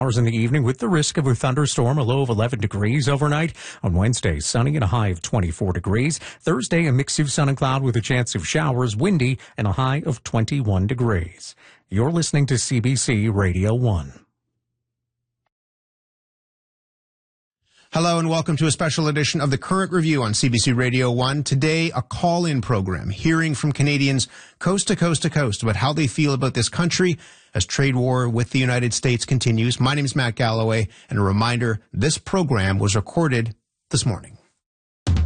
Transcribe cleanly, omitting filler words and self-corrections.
Hours in the evening with the risk of a thunderstorm, a low of 11 degrees overnight. On Wednesday, sunny and a high of 24 degrees. Thursday, a mix of sun and cloud with a chance of showers, windy, and a high of 21 degrees. You're listening to CBC Radio 1. Hello and welcome to a special edition of The Current Review on CBC Radio 1. Today, a call-in program hearing from Canadians coast to coast to coast about how they feel about this country as trade war with the United States continues. My name is Matt Galloway, and a reminder, this program was recorded this morning.